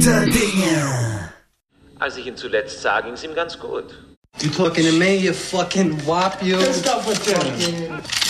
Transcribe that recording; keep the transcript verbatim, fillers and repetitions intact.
Dinge. Als ich ihn zuletzt sah, ging es ihm ganz gut. You talking to me, you fucking wop, you? Good stuff with Jenny.